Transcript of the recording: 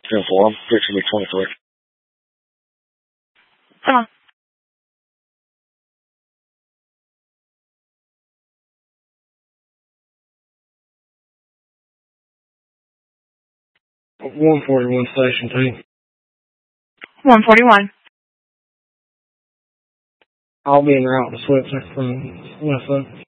10-4, I'm fixing me 23. Come on. $141 station 2. 141. I'll be en route to Switzer from West Oak.